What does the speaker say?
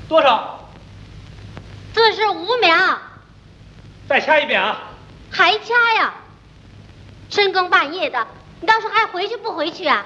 多少？ 这是5秒。 再掐一遍啊！ 还掐呀？深更半夜的，你到时候还回去不回去啊？